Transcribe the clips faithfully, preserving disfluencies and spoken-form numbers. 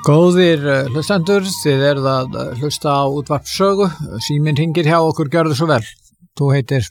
Góðir hlustendur, þið eruð að hlusta á útvarp Sögu. Síminn hringir hjá okkur, gjörðu svo vel. Þú heitir?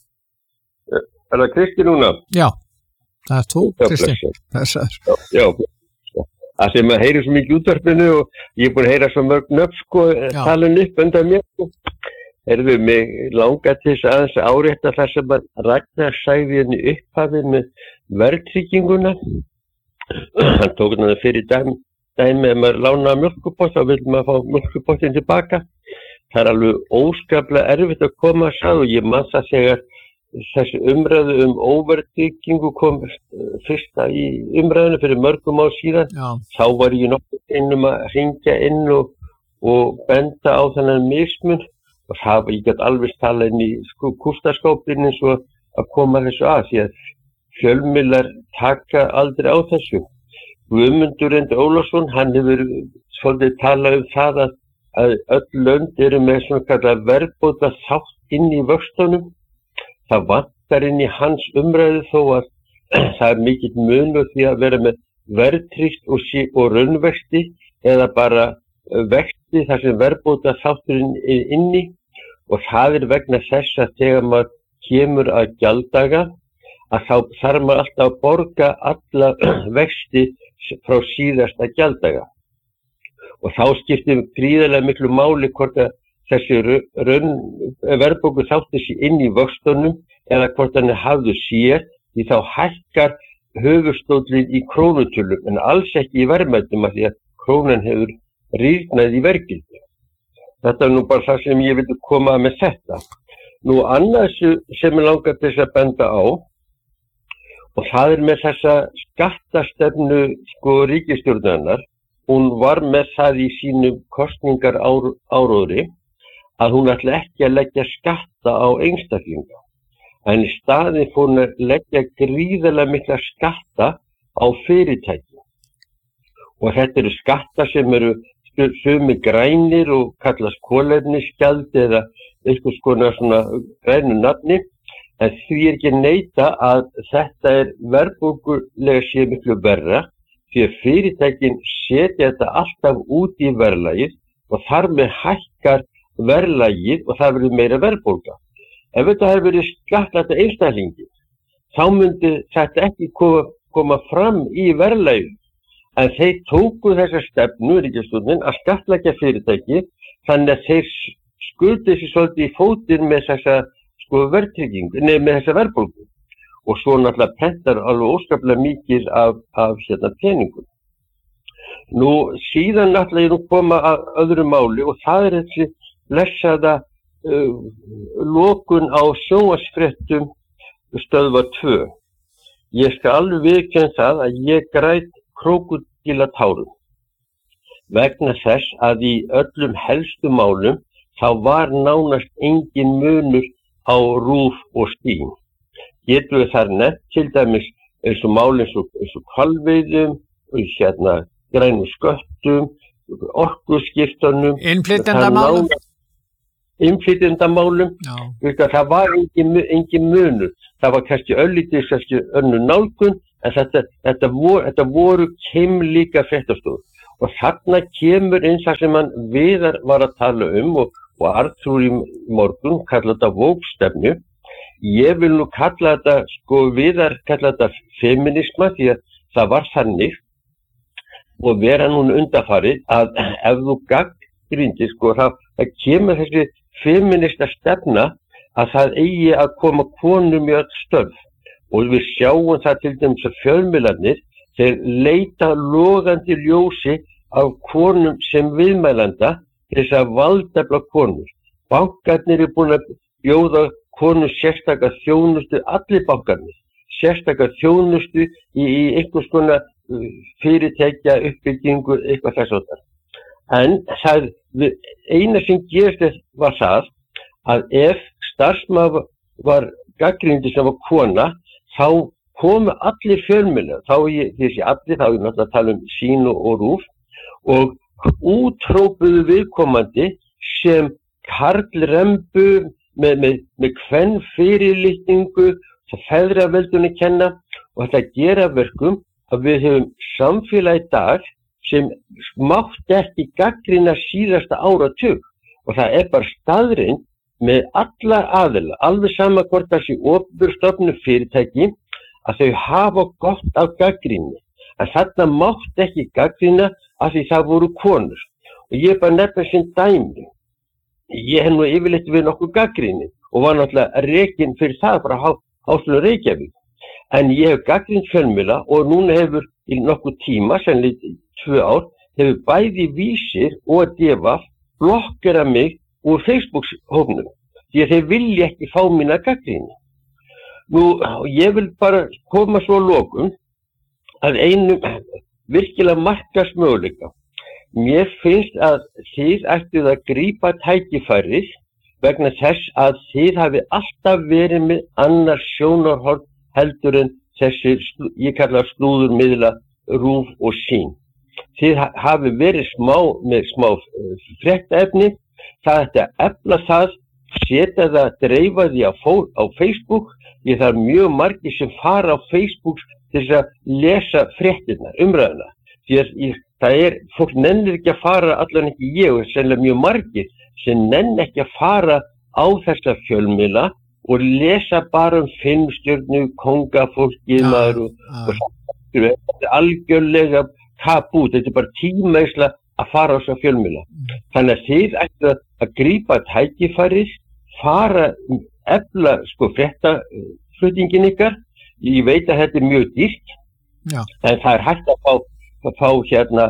Er það Kristi núna? Já, það er þú, Kristi. Já, já. Það sem að heyri svo mikið útvarpinu og ég er búin að heyra svo mörg nöfn sko talin upp undan mér. Erðu mig langa til þess aðeins árétta þar sem að Ragnar sagði henni upphafið með verðtrygginguna. Hann tók hann fyrir dæmi. Dæmi ef maður lánaði mjólkurpott þá vil maður fá mjólkurpottin tilbaka. Það er alveg óskaplega erfitt að koma að það og ég man það þegar þessi umræðu um óverðtryggingu kom fyrsta í umræðinu fyrir mörgum ár síðan. Já. Þá var ég nokkuð inn um að hringja inn og, og benda á þennan mismun og það var ég gæti alveg tala inn í sko, kústaskápinn eins og að koma þessu að því að fjölmiðlar taka aldrei á þessu. Guðmundur Endi Ólafsson, hann hefur svolítið talað um það að, að öll lönd eru með svona kallað verðbóta þátt inn í vöxtunum. Það vantar inn í hans umræðu þó að það er mikill munur því að vera með verðtryggt og, og raunvexti eða bara vexti þar sem verðbóta þátturinn er inni og það er vegna þess að þegar maður kemur að gjalddaga að þá þarf maður alltaf að borga alla vexti frá síðasta gjalddaga og þá skiptir gríðarlega miklu máli hvort að þessi verðbóku þáttur sér inn í vöxtunum eða hvort hann er hafður sér því þá hækkar höfuðstóllinn í krónutölum en alls ekki í verðmætum af því að krónan hefur rýrnað í verðgildi. Þetta er nú bara það sem ég vildi koma með þetta. Nú annars sem ég langar til þess að benda á og það er með þessa skattastefnu sko ríkisstjórnarinnar, hún var með það í sínum kosningar ár, áróðri að hún ætla ekki að leggja skatta á einstaklinga. En í staðinn fór hún að leggja gríðarlega mikla skatta á fyrirtæki. Og þetta eru skatta sem eru sumi grænir og kallast kolefnisgjald eða eitthvað skonar svona grænu nafni. En því er ekki neita að þetta er verðbólgulega sé miklu verra því að fyrirtækin setja þetta alltaf út í verðlagið og þar með hækkar verðlagið og það verður meira verðbólga. Ef þetta hefur verið skattlagt einstaklingi þá myndi þetta ekki koma, koma fram í verðlagið en þeir tóku þessa stefnu ríkisstjórnin að skattleggja fyrirtæki þannig að þeir skuldi sér svolítið í fótinn með þessa sko verðtryggingu, nefn með þessa verðbólgu og svo náttúrulega prentar alveg óskaplega mikið af, af hérna peningum. Nú síðan náttúrulega ég nú koma að öðru máli og það er þessi blessaða uh, lokun á sjónvarpsfréttum stöðvar tvö. Ég skal alveg viðurkenna það að ég græt krókódílatárum vegna þess að í öllum helstu málum þá var nánast engin munur á RÚV og Stín. Getum við þar nefnt til dæmis eins og málin eins og, eins og hvalveiðum, hérna grænum sköttum, orkuskiptunum, innflytjendamálum. Innflytjendamálum. Það var engin, engin munur. Það var kannski örlítið kannski önnur nálgun en þetta, þetta, vor, þetta voru keimlíka fréttastofur. Og þarna kemur eins það sem hann Viðar var að tala um og og Arthur í morgun kalla þetta vógstefnu. Ég vil nú kalla þetta, sko Viðar kalla þetta feminisma því að það var þannig og vera núna undanfarið að ef þú gagnrýndir sko það, það kemur þessi feminista stefna að það eigi að koma konum í öll störf og við sjáum það til dæmis að fjölmiðlarnir þeir leita logandi ljósi af konum sem viðmælanda þess að valdefla konur. Bankarnir eru búin að bjóða konur sérstakar þjónustu, allir bankarnir, sérstakar þjónustu í, í einhvers konar fyrirtækja, uppbyggingu, eitthvað þess að það. En það, eina sem gerist var það að ef starfsmaður var gagnrýndur sem var kona, þá komu allir fjölmiðlar, þá ég, þessi allir, þá ég náttúrulega að tala um Sín og, og RÚV og útrópuðu viðkomandi sem karlrembu með, með, með kvenfyrirlitningu, það feðraveldunni kenna og þetta gera verkum að við höfum samfélag í dag sem mátti ekki gagnrýna síðasta áratug og það er bara staðreynd með alla aðila, alveg sama hvort það sé opinber stofnun fyrirtæki að þau hafa gott af gagnrýni. En þarna mátti ekki gagnrýna af því það voru konur. Og ég er bara nefna sem dæmi. Ég hef nú yfirleitt við nokkuð gagnrýni og var náttúrulega rekinn fyrir það frá Háskóla Reykjavík. En ég hef gagnrýnt fjölmiðla og núna hefur í nokkuð tíma, sennilega tvö ár, hefur bæði Vísir og D V blokkera mig úr Facebook-hópnum. Því að þeir vilja ekki fá mína gagnrýni. Nú, ég vil bara koma svo að lokum að einu virkilega markaðsmöguleika. Mér finnst að þið ættuð að grípa tækifærið vegna þess að þið hafi alltaf verið með annar sjónarhorn heldur en þessi, ég kalla slúðurmiðla, RÚV og Sýn. Þið hafi verið smá með smá fréttaefni, það ætti að efla það, setja það, dreifa því á, á Facebook. Ég þarf mjög margir sem fara á Facebook til þess að lesa fréttirnar, umræðuna. Því að ég, það er, fólk nennir ekki að fara, allan ekki ég, og sennilega mjög margir, sem nenn ekki að fara á þessa fjölmiðla og lesa bara um fimmstjörnu, kóngafólkið maður og, og þetta er algjörlega tabú, þetta er bara tímaeisla að fara á þessa fjölmiðla. Þannig að þið ættu að grípa tækifærið, fara, efla sko fréttaflutningin ykkar. Ég veit að þetta er mjög dýrt, Já. En það er hægt að fá, að fá hérna,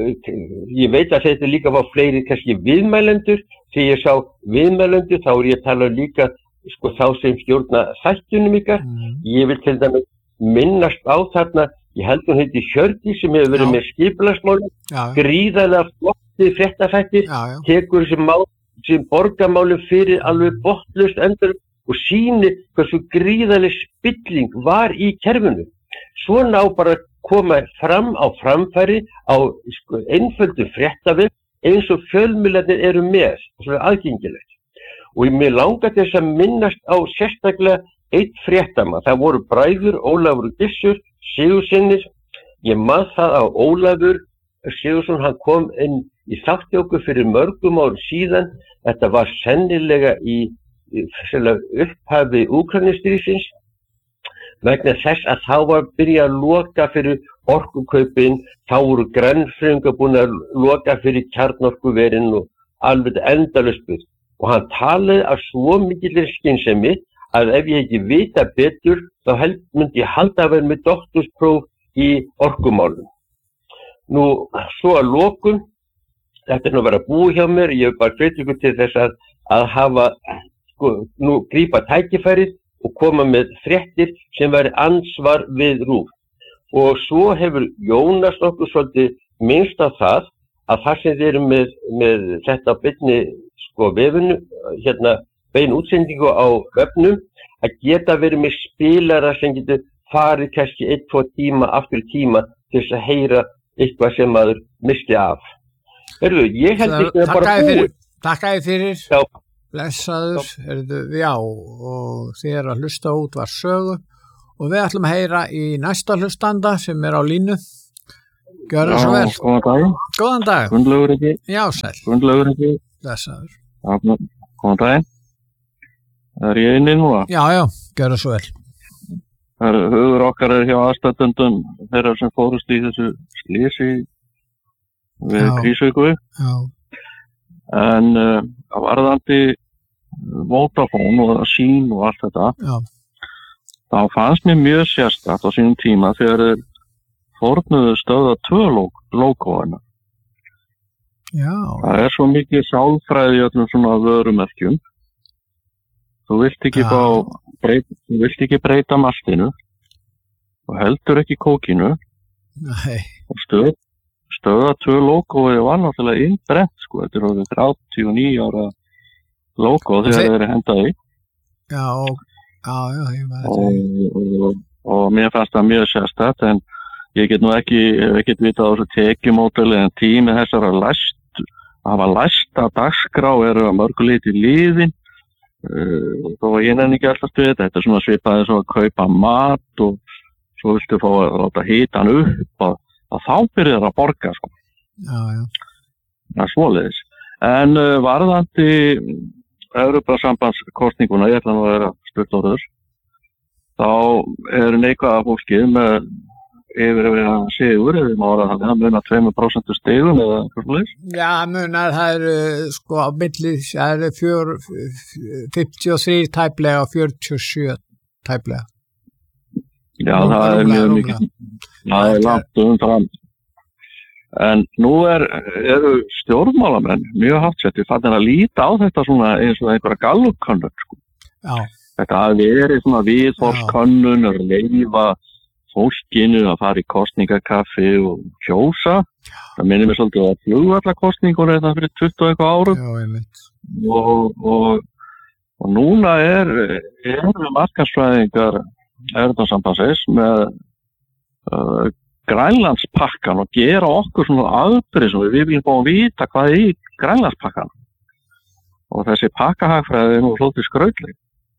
ég veit að þetta líka fá fleiri kannski viðmælendur, þegar ég sá viðmælendur þá er ég að tala líka sko þá sem stjórna þættunum ykkar. Mm. Ég vil til dæmis minnast á þarna, ég held hún heiti Hjördís sem hefur verið Já. Með skipulagsmálum, gríðarlega flottið fréttaþættir, tekur þessi mál sem borgarmálum fyrir alveg botnlaust endur og sýnir hversu gríðarleg spilling var í kerfinu. Svona á bara að koma fram á framfæri á sko, einföldu fréttavef eins og fjölmiðlarnir eru með, svona aðgengilegt. Og ég mig langar til þess að minnast á sérstaklega eitt fréttama. Það voru bræður Ólafur Gissur Sigurðssynir. Ég man það á Ólafur Sigurðsson, hann kom inn í þátti okkur fyrir mörgum árum síðan. Þetta var sennilega í, í upphafi Úkraínustríðsins vegna þess að þá var byrjað að loka fyrir orkukaupin, þá voru grænfröðingar búin að loka fyrir kjarnorkuverin og alveg endalaust burt. Og hann talaði af svo mikillir skynsemi að ef ég ekki vita betur þá held, myndi ég halda að vera með doktorspróf í orkumálum. Nú, svo að lokum, þetta er nú að vera búið hjá mér, ég hef bara hvet ykkur til þess að, að hafa, sko, nú grípa tækifærið og koma með fréttir sem væri ansvar við RÚV. Og svo hefur Jónas okkur svolítið minnst á það að það sem þið eru með, með þetta beinni sko vefinu, hérna bein útsendingu á vefnum, að geta verið með spilara sem getur farið kannski einn, tvo tíma aftur tíma til þess að heyra eitthvað sem maður misti af. Herðu, ég held ekki að bara búið. Takk að þið fyrir. Já. Blessaður, herðu, já, og þið er að hlusta út var sögu og við ætlum að heyra í næsta hlustanda sem er á línu. Gjörðu svo vel. Góðan dag. Góðan dag. Gunnlaugur ekki. Já, sæl. Gunnlaugur ekki. Blessaður. Já, góðan dag. Er ég inni núna? Já, já, gjörðu svo vel. Það er hugur okkar er hjá aðstættundum þeirra sem fórust í þessu slysi við Krísuvíku. Já. En uh, að varðandi Vodafone og Sýn og allt þetta, Já. Þá fannst mér mjög sérstakt á sínum tíma þegar þeir fórnuðu stöða tvö logoðina. Já. Það er svo mikið sálfræði í öllum svona vörumerkjum. Þú vilt ekki, fá, breyt, þú vilt ekki breyta mastinu og heldur ekki kókinu. Nei. Og stöð Stöða tvö logoði var náttúrulega innbrent, sko, þetta er orðið þrjátíu og níu ára logo þegar þeir eru hendaði. Já, já, já, ég var þetta. Og, og, og mér fannst það mjög sérstakt, en ég get nú ekki, ég get vitað á þessu tekjumódeli en tími þessara læst, að hafa læsta dagskrá eru að mörguleiti liðin, uh, þó að ég nenni ekki alltaf við þetta, þetta er svona svipaði svo að kaupa mat og svo viltu fá að láta hita hann upp að að þá byrjar að borga, sko. Já, já. Það er svoleiðis. En uh, varðandi Evrópusambandskosninguna, ég ætla nú að vera stuttorður, þá er neikvæða fólkið með yfir yfir að sigur, ef við má orða þannig, það munar tvö prósent stigum eða eitthvað svoleiðis? Já, munar, það eru sko á milli, það eru fjör, fimmtíu og þrjú tæplega og fjörutíu og sjö tæplega. Já, Rúmlega, það er mjög mikið, það er langt umfram. En nú er, eru stjórnmálamenn mjög háttsetti fannir að líta á þetta svona eins og einhverja gallupkönnun, sko. Já. Þetta hafi verið svona viðhorfskönnun og leyfa fólkinu að fara í kosningakaffi og kjósa. Það minnir mér svolítið að flugvallakosningur er það fyrir tuttugu og eitthvað árum. Já, einmitt. Og, og, og núna er, er markaðsfræðingar Evrópusambandsins með uh, Grænlandspakkan og gera okkur svona aðbyrði sem við viljum búin að vita hvað er í Grænlandspakkan. Og þessi pakkahagfræði er nú svolítið skrautleg.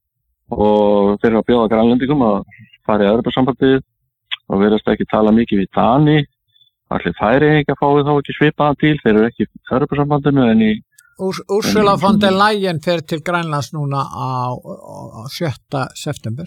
Og þeir eru að bjóða Grænlendingum að fara í Evrópusambandið og verðast ekki tala mikið við Dani. Allir Færeyingar fáið þá ekki svipaðan til, þeir eru ekki í Evrópusambandinu en í... Ursula von der Leyen fer til Grænlands núna á, á sjötta september.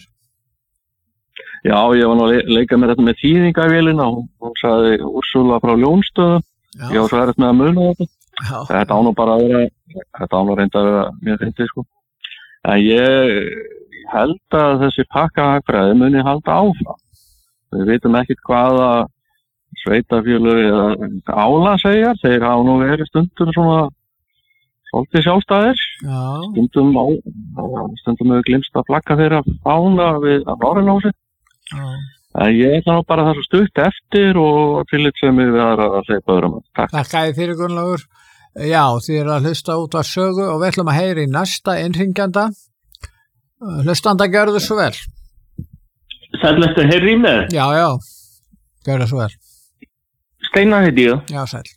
Já, ég var nú að leika með þetta með þýðingavélina og hún sagði Ursula frá Ljónstöðu. Já. Ég var svo erfitt með að muna þetta. Já. Þetta á nú bara að vera, þetta á nú reynda að vera mjög fyndið, sko. En ég held að þessi pakkahagfræði muni halda áfram. Við vitum ekkert hvaða sveitafélög eða álasegjar, þeir hafa nú verið stundum svona svolítið sjálfstæðir. Já. Stundum á, stundum hefur glimst að flagga þeirra fána við að Norrænhúsi. Já. En ég ætla nú bara það svo stutt eftir og tillit sem við verðum að hleypa öðrum. Takk. Takk að þið fyrir Gunnlaugur. Já, þið eru að hlusta út af sögu og við ætlum að heyra í næsta innringjanda. Hlustanda, gjörðu svo vel. Sæll eftir heyri í með? Já, já, gjörðu svo vel. Steinar heiti ég. Já, sæll.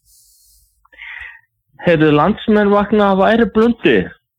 Heyrðu, landsmenn vakna af æri blundi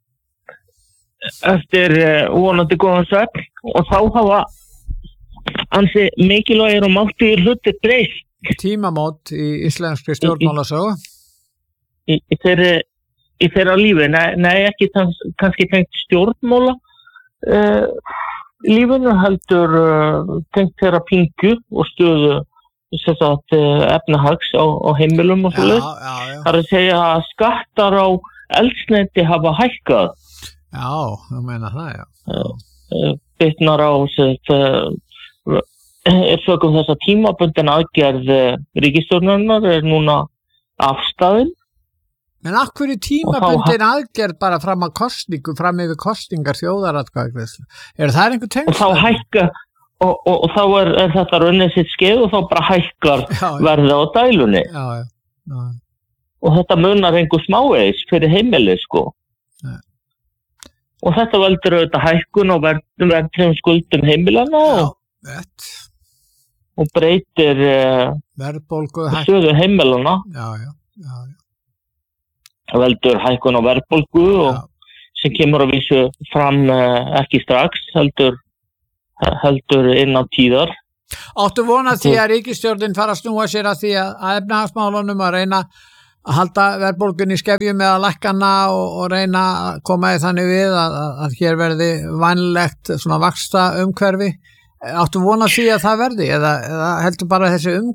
eftir vonandi góðan svefn og þá hafa ansi mikilvægir og mátugir hlutir breyst. Tímamót í íslenskri stjórnmálasögu? Í, í, í, þeirri, í þeirra lífi, nei, nei ekki tans, kannski tengt stjórnmála uh, lífinu, heldur uh, tengt þeirra pingu og stöðu sagt, uh, efnahags á, á heimilum og svoleið. Það er að segja að skattar á eldsneyti hafa hækkað. Já, þú meina það, já. Uh, bitnar á sagt, uh, er sögum þess að tímabundin aðgerð ríkisstjórnarinnar er núna afstæðin. En af hverju tímabundin aðgerð bara fram að kostningu, fram yfir kostningar þjóðaratkvæðagreiðslu? Er það einhver tengsl? Og þá hækka, og, og, og þá er, er þetta runnið sitt skeið og þá bara hækkar já, já. Verðið á dælunni. Já, já, já. Og þetta munar einhver smáeis fyrir heimili, sko. Já. Og þetta veldur auðvitað hækkun og verðum verðum skuldum heimilana og Vett. Og breytir uh, verðbólgu stöðu heimilana. Já, já, já, já. Það veldur hækkun á verðbólgu og sem kemur að vísu fram uh, ekki strax, heldur, heldur innan tíðar. Áttu vona því að ríkisstjórnin fara að snúa sér að því að, að efnahagsmálunum að reyna að halda verðbólgun í skefjum eða lækkana og, og reyna að koma í þannig við að, að, að hér verði vænlegt svona vaxta umhverfi. Áttu vona því að það verði eða, eða heldur bara þessi um,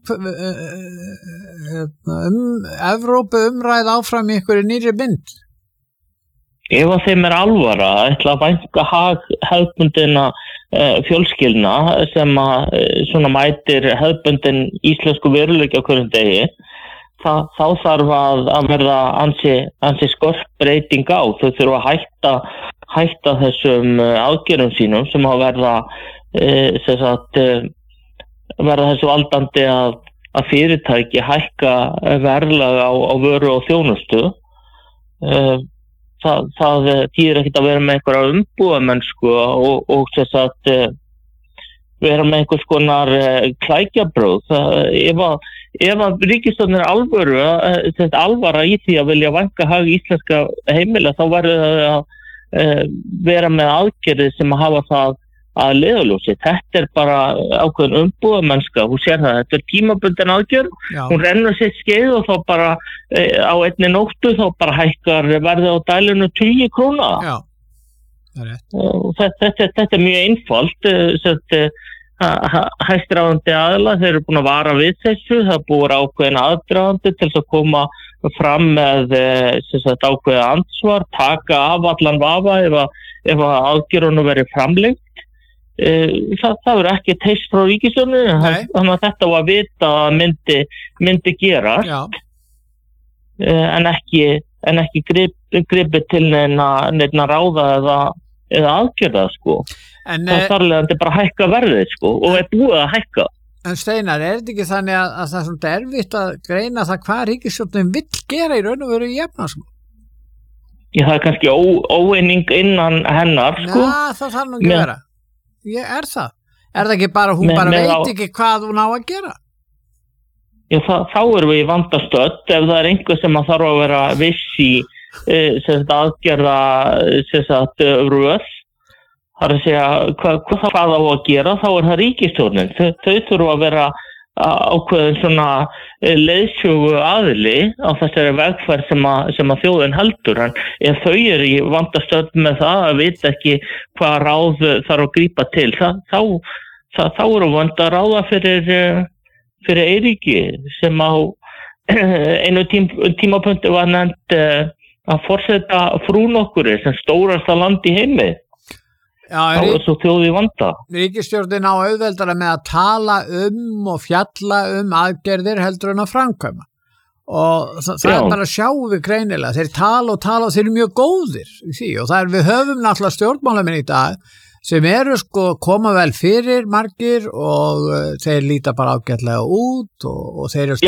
um Evrópu umræð áfram í einhverju nýri mynd? Ef að þeim er alvara að ætla að vænka hag hefðbundina uh, fjölskyldna sem að uh, svona mætir hefðbundin íslensku veruleika á hverjum degi, það, þá þarf að, að verða ansi, ansi skorp breyting á. Þau þurfa að hætta, hætta þessum uh, aðgerðum sínum sem að verða Eh, sagt, eh, verða þessu valdandi að, að fyrirtæki hækka verðlag á, á vöru og þjónustu. Eh, það, það þýðir ekkert að vera með einhverja umbúðamennsku og, og sagt, eh, vera með einhvers konar eh, klækjabröð. Ef að, ef að ríkisstjórnin er alvöru, eh, alvara í því að vilja vænka hag íslenska heimila, þá verður það að eh, vera með aðgerðir sem að hafa það að leiðarljósi. Þetta er bara ákveðin umbúðamennska, hún sér það, þetta er tímabundin aðgerð, hún rennur sitt skeið og þá bara e, á einni nóttu þá bara hækkar verðið á dælunu tugi króna. Já, það er rétt. Þetta, þetta, þetta er mjög einfalt, þetta hæstráðandi aðila, þeir eru búin að vara við þessu, það er búin ákveðin aðdragandi til þess að koma fram með sagt, ákveðið ansvar, taka af allan vafa ef að, ef að aðgerðunum verið framlengt. Það, það er ekki teist frá ríkisstjórninni, þannig að þetta var vita að myndi, myndi gerast, Já. en ekki, en ekki grip, gripið til neina, neina ráða eða, eða aðgerða, sko. En, það þarf leiðandi bara að hækka verðið sko og er búið að hækka. En Steinar, er þetta ekki þannig að, að það er svona erfitt að greina það hvað ríkisstjórnin vill gera í raun og veru í efnahagsmálum? Já, það er kannski ó, óeining innan hennar sko. Já, það þarf nú ekki að vera. Ég er það. Er það ekki bara, hún með, bara með veit á... ekki hvað hún á að gera? Já, það, þá erum við í vandastödd ef það er einhver sem að þarf að vera viss í eh, sem sagt aðgerða sem sagt röð. Það er að segja, hvað, hvað á að gera, þá er það ríkisstjórnin. Þau, þau þurfa að vera ákveðin svona leiðsögu aðili á þessari vegferð sem að, sem að þjóðin heldur. En ef þau eru í vandastödd með það að vita ekki hvað ráð þarf að grípa til, það, þá, það, þá eru vand að ráða fyrir, fyrir Eiríki sem á einu tím, tímapunkti var nefnt að forseta frún okkur sem stórasta land í heimi. Já, þá er svo þjóð í vanda. Ríkisstjórnin á auðveldara með að tala um og fjalla um aðgerðir heldur en að framkvæma og það, það er bara að sjá við greinilega, þeir tala og tala og þeir eru mjög góðir í því og það er við höfum náttúrulega stjórnmálamenn í dag sem eru sko koma vel fyrir margir og uh, þeir líta bara ágætlega út og, og þeir eru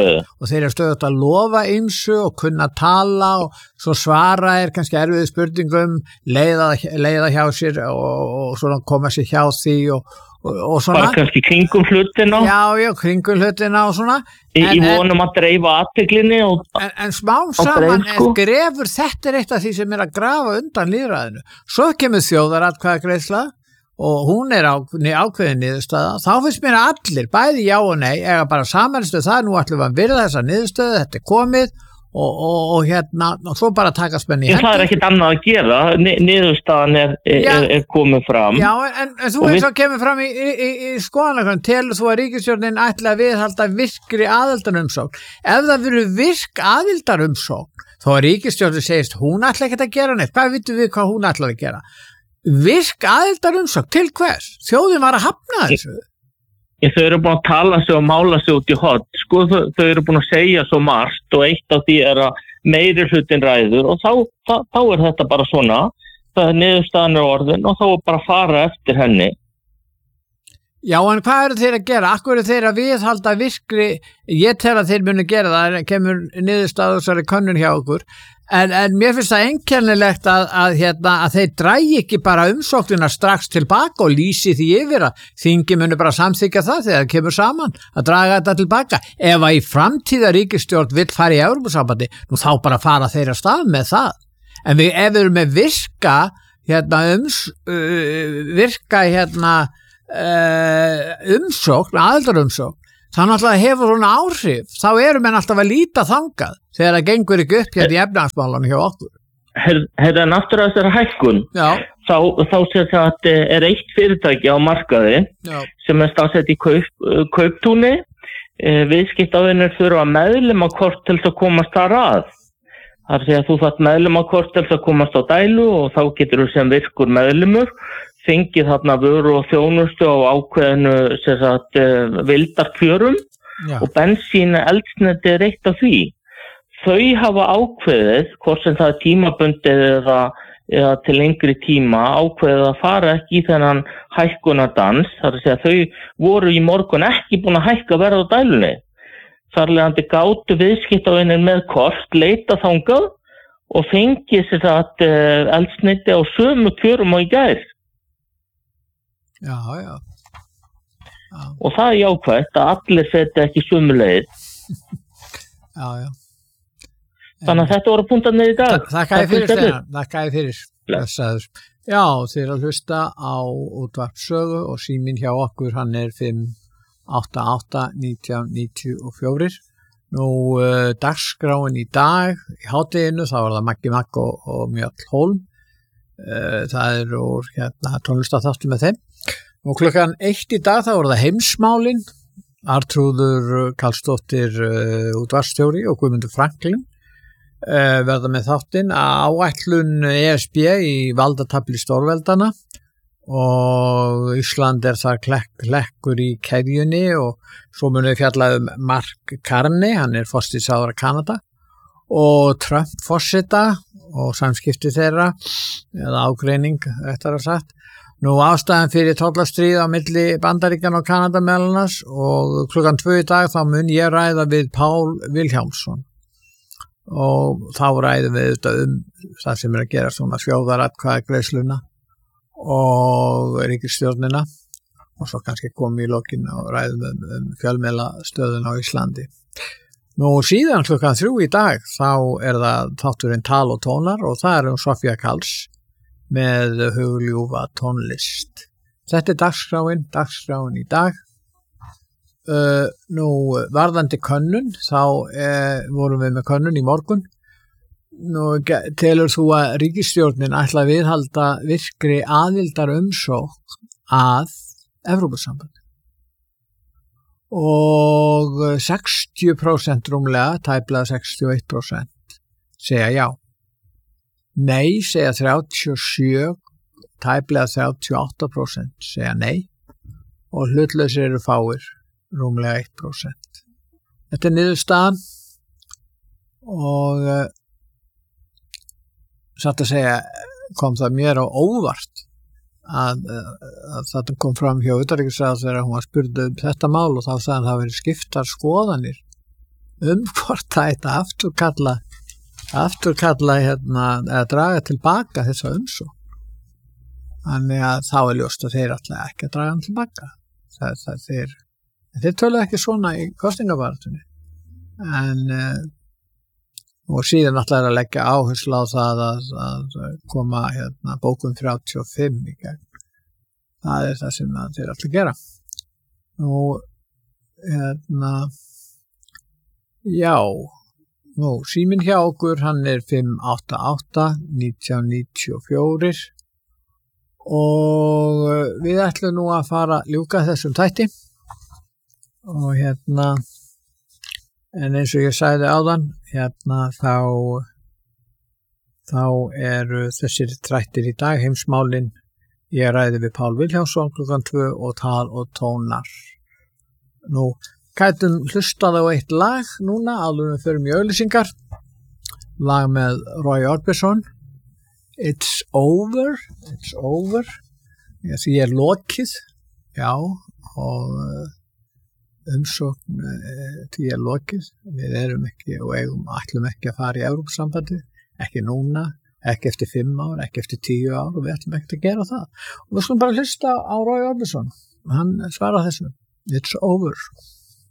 stöðut að lofa ymsu og kunna tala og svo svara er kannski erfið spurningum, leiða, leiða hjá sér og, og svona koma sér hjá því og, og, og svona. Bara kannski kringum hlutina. Já, já, kringum hlutina og svona. Í, en, í vonum að dreifa athyglinni. Og, en, en smám saman dreif, sko. grefur þetta er eitt af því sem er að grafa undan lýðræðinu. Svo kemur þjóðaratkvæðagreiðsla og hún er á, ákveðin niðurstöða. Þá finnst mér að allir, bæði já og nei, eiga bara samanstuð það, nú ætlum við að virða þessa niðurstöðu, þetta er komið og, og, og hérna, og svo bara taka spenni í hendur. Það er ekkit annað að gera, niðurstaðan er, er, er komið fram. Já, en, en þú eins og kemur fram í, í, í skoðanakönnun, telur þú að ríkisstjórnin ætla að viðhalda virkri aðildarumsókn. Ef það verður virk aðildarumsókn, þó að ríkisstjórnin segist, hún ætla ekkert að gera neitt, hvað vitum við hvað hún ætla að gera? Virk aðildarumsókn, til hvers? Þjóðin var að hafna þessu. Ég, þau eru búin að tala sig og mála sig út í hot, sko þau, þau eru búin að segja svo margt og eitt af því er að meiri hlutin ræður og þá, þá, þá er þetta bara svona, það er niðurstaðan er orðin og þá er bara að fara eftir henni. Já, en hvað eru þeir að gera? Akkur eru þeir að viðhalda virkri, ég tel að þeir muni gera það, kemur niðurstaðu þessari könnun hjá okkur, en, en mér finnst það einkennilegt að, að, hérna, að þeir drægi ekki bara umsóknina strax tilbaka og lýsi því yfir að þingi muni bara samþykja það þegar það kemur saman, að draga þetta tilbaka. Ef að í framtíða ríkisstjórn vill fara í Evrópusambandi, nú þá bara fara þeir að stað með það. En við, ef við erum með virka, hérna, ums, uh, virka, hérna, Uh, umsókn, aðildarumsókn þá náttúrulega hefur hún áhrif þá erum við alltaf að líta þangað þegar það gengur ekki upp hérna í efnahagsmálunum hjá okkur. Hérna náttúrulega þessari hækkun þá, þá sé það að er eitt fyrirtæki á markaði Já. sem er stafsett í kaup, kauptúni viðskiptavinir þurfa meðlimakort til að komast þar að það er að segja að þú þarft meðlimakort til að komast á dælu og þá getur þú sem virkur meðlimur fengið þarna vöru og þjónustu á ákveðinu sem sagt vildarkjörum og bensín eldsneyti er eitt af því. Þau hafa ákveðið, hvort sem það er tímabundið eða, eða til lengri tíma, ákveðið að fara ekki í þennan hækkunardans, þar að segja þau voru í morgun ekki búin að hækka verð á dælunni. Þarlegandi gátu viðskiptavinir með kort, leita þangað og fengið sem sagt eldsneyti á sömu kjörum og í gær. Já, já. já. Og það er jákvæmt að allir setja ekki sömu leið. Já, já. Þannig að þetta voru punktarnir í dag. Þakka ég fyrir, Steinar. Þakka ég fyrir. Blessaður. Já, þið er að hlusta á útvarpssögu og síminn hjá okkur hann er fimm átta átta nítján níutíu og fjögur. Nú uh, dagskráin í dag í hádeginu þá er það Maggi Magg og, og Mjöll Hólm. Uh, það er úr hérna tónlistaþáttur með þeim. Og klukkan eitt í dag þá er það heimsmálin. Artrúður Karlsdóttir uh, útvarpsstjóri og Guðmundur Franklin Uh, verða með þáttinn áætlun E S B í valdatafli stórveldana og Ísland er þar klekk, klekkur í keðjunni og svo munum við fjalla um Mark Carney, hann er forsætisráðherra Kanada og Trump forseta og samskipti þeirra eða ágreining eftir að sagt. Nú ástæðan fyrir tollastríð á milli Bandaríkjanna og Kanada meðal annars og klukkan tvö í dag þá mun ég ræða við Pál Vilhjálmsson og þá ræðum við þetta um það sem er að gera svona þjóðaratkvæðagreiðsluna og ríkisstjórnina og svo kannski komum við í lokin og ræðum um, um fjölmiðlastöðun á Íslandi. Nú síðan klukkan þrjú í dag þá er það þátturinn Tal og tónar og það er um Sofía Karls með hugljúfa tónlist. Þetta er dagskráin, dagskráin í dag. Uh, nú varðandi könnun þá uh, vorum við með könnun í morgun. Nú telur þú að ríkisstjórnin ætla að viðhalda virkri aðildar umsókn að Evrópusambandinu og sextíu prósent rúmlega, tæplega sextíu og eitt prósent segja já. Nei segja þrjátíu og sjö, tæplega þrjátíu og átta prósent segja nei og hlutlausir eru fáir, rúmlega eitt prósent. Þetta er niðurstaðan og uh, satt að segja kom það mér á óvart að, að þetta kom fram hjá utanríkisráðherra þegar hún var spurð um þetta mál og þá sagði hann það verið skiptar skoðanir um hvort það ætti að afturkalla afturkalla hérna eða draga tilbaka þessa umsókn. Þannig að þá er ljóst að þeir alltaf ekki að draga hann tilbaka. Það, það þeir Þeir töluðu ekki svona í kosningabaráttunni en uh, og síðan alltaf er að leggja áherslu á það að, að koma hérna, bókun þrjátíu og fimm í gegn. Það er það sem þeir alltaf gera. Nú, hérna, já, nú, síminn hjá okkur, hann er fimm átta átta nítján níutíu og fjögur og við ætlum nú að fara að ljúka þessum þætti. Og hérna en eins og ég sagði áðan hérna þá þá eru þessir þrættir í dag heimsmálin, ég ræði við Pál Vilhjálmsson klukkan tvö og Tal og tónar. Nú gætum hlustað á eitt lag núna áður við förum í auglýsingar, lag með Roy Orbison, It's Over It's Over því er lokið, já og umsókn því er lokið, við erum ekki og eigum ætlum ekki að fara í Evrópusambandi, ekki núna, ekki eftir fimm ár, ekki eftir tíu ár og við ætlum ekki að gera það og við skulum bara hlusta á Roy Orbison, hann svarar þessu, It's Over.